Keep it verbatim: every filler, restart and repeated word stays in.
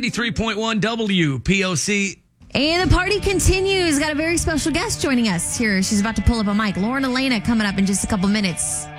ninety-three point one W P O C. And the party continues. Got a very special guest joining us here. She's about to pull up a mic. Lauren Elena coming up in just a couple minutes.